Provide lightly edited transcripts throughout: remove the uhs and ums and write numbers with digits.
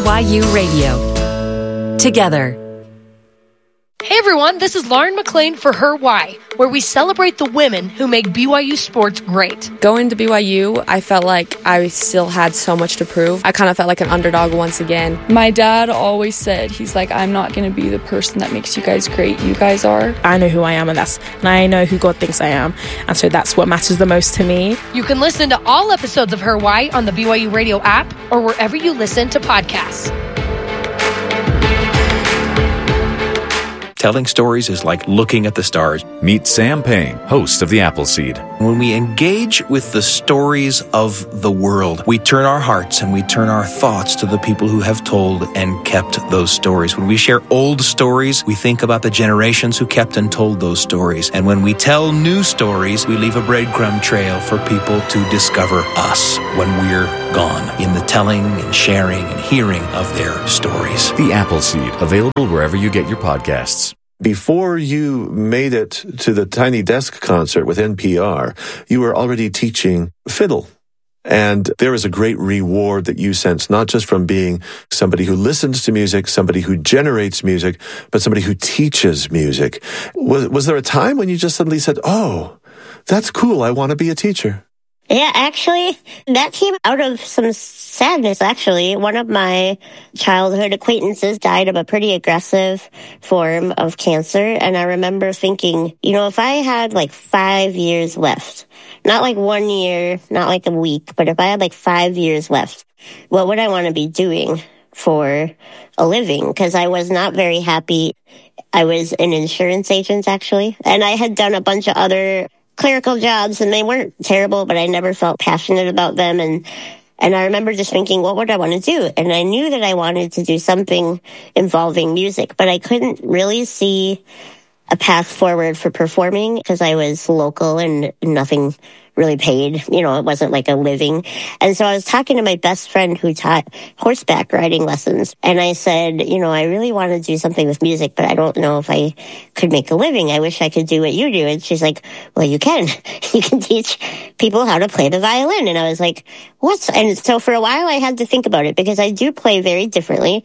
BYU Radio. Together. Hey everyone, this is Lauren McLean for Her Why, where we celebrate the women who make BYU sports great. Going to BYU, I felt like I still had so much to prove. I kind of felt like an underdog once again. My dad always said, he's like, I'm not going to be the person that makes you guys great. You guys are. I know who I am, and I know who God thinks I am. And so that's what matters the most to me. You can listen to all episodes of Her Why on the BYU Radio app or wherever you listen to podcasts. Telling stories is like looking at the stars. Meet Sam Payne, host of The Appleseed. When we engage with the stories of the world, we turn our hearts and we turn our thoughts to the people who have told and kept those stories. When we share old stories, we think about the generations who kept and told those stories. And when we tell new stories, we leave a breadcrumb trail for people to discover us when we're gone in the telling and sharing and hearing of their stories. The Appleseed, available wherever you get your podcasts. Before you made it to the Tiny Desk concert with NPR, you were already teaching fiddle. And there is a great reward that you sense, not just from being somebody who listens to music, somebody who generates music, but somebody who teaches music. Was there a time when you just suddenly said, oh, that's cool, I want to be a teacher? Yeah, actually, that came out of some sadness, actually. One of my childhood acquaintances died of a pretty aggressive form of cancer. And I remember thinking, if I had like 5 years left, not like 1 year, not like a week, but if I had like 5 years left, what would I want to be doing for a living? Because I was not very happy. I was an insurance agent, actually. And I had done a bunch of other clerical jobs, and they weren't terrible, but I never felt passionate about them. And I remember just thinking, what would I want to do? And I knew that I wanted to do something involving music, but I couldn't really see a path forward for performing because I was local and nothing really paid. It wasn't like a living. And so I was talking to my best friend who taught horseback riding lessons. And I said, I really want to do something with music, but I don't know if I could make a living. I wish I could do what you do. And she's like, well, you can. You can teach people how to play the violin. And I was like, what? And so for a while I had to think about it because I do play very differently.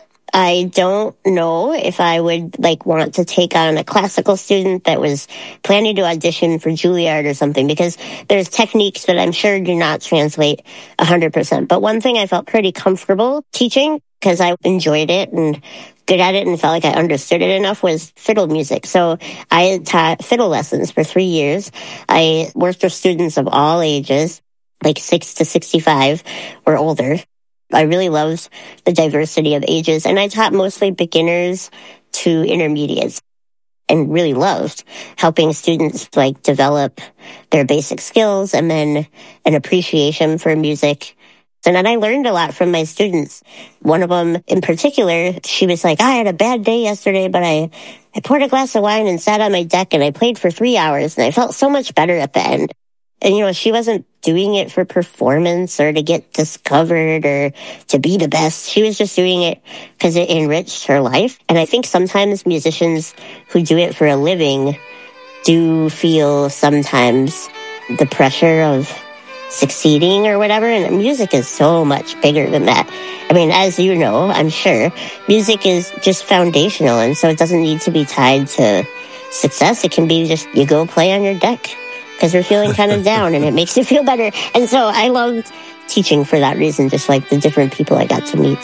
I don't know if I would want to take on a classical student that was planning to audition for Juilliard or something, because there's techniques that I'm sure do not translate 100%. But one thing I felt pretty comfortable teaching, because I enjoyed it and good at it and felt like I understood it enough, was fiddle music. So I taught fiddle lessons for 3 years. I worked with students of all ages, like 6 to 65 or older. I really loved the diversity of ages, and I taught mostly beginners to intermediates and really loved helping students develop their basic skills and then an appreciation for music. And then I learned a lot from my students. One of them in particular, she was like, I had a bad day yesterday, but I poured a glass of wine and sat on my deck and I played for 3 hours and I felt so much better at the end. And, she wasn't doing it for performance or to get discovered or to be the best. She was just doing it because it enriched her life. And I think sometimes musicians who do it for a living do feel sometimes the pressure of succeeding or whatever. And music is so much bigger than that. I mean, as you know, I'm sure, music is just foundational. And so it doesn't need to be tied to success. It can be just you go play on your deck because you're feeling kind of down and it makes you feel better. And so I loved teaching for that reason, just like the different people I got to meet.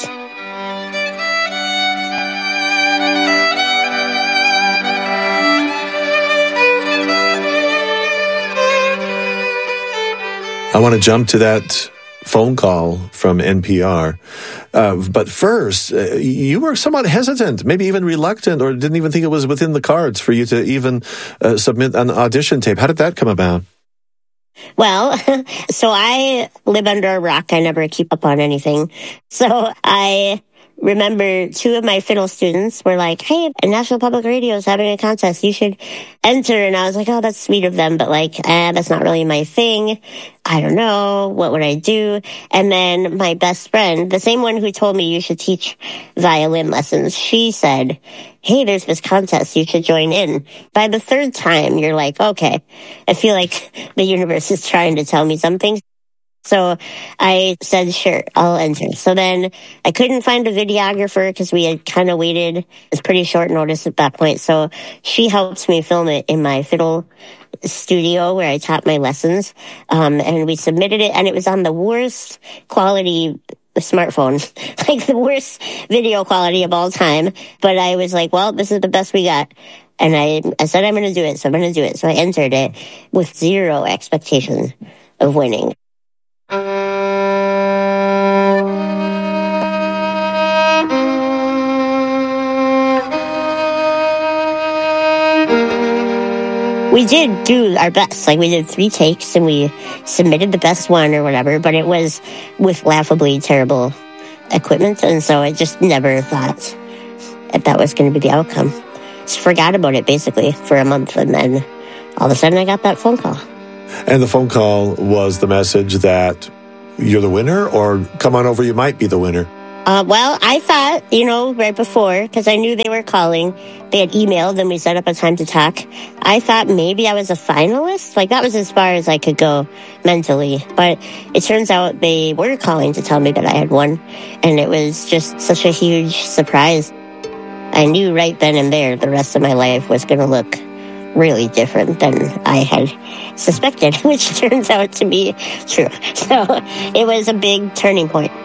I want to jump to that phone call from NPR. But first, you were somewhat hesitant, maybe even reluctant, or didn't even think it was within the cards for you to even submit an audition tape. How did that come about? Well, so I live under a rock. I never keep up on anything. So I remember 2 of my fiddle students were like, hey, National Public Radio is having a contest. You should enter. And I was like, oh, that's sweet of them. But that's not really my thing. I don't know. What would I do? And then my best friend, the same one who told me you should teach violin lessons, she said, hey, there's this contest. You should join in. By the 3rd time, you're like, okay, I feel like the universe is trying to tell me something. So I said, sure, I'll enter. So then I couldn't find a videographer because we had kind of waited. It's pretty short notice at that point. So she helped me film it in my fiddle studio where I taught my lessons. And we submitted it, and it was on the worst quality smartphone, like the worst video quality of all time. But I was like, well, this is the best we got. And I said, I'm going to do it. So I'm going to do it. So I entered it with zero expectation of winning. We did do our best. Like, we did 3 takes and we submitted the best one or whatever, but it was with laughably terrible equipment. And so I just never thought that was going to be the outcome. Just forgot about it basically for a month. And then all of a sudden I got that phone call. And the phone call was the message that you're the winner, or come on over, you might be the winner. Well, I thought, right before, because I knew they were calling, they had emailed and we set up a time to talk. I thought maybe I was a finalist. Like, that was as far as I could go mentally. But it turns out they were calling to tell me that I had won. And it was just such a huge surprise. I knew right then and there the rest of my life was going to look really different than I had suspected, which turns out to be true. So it was a big turning point.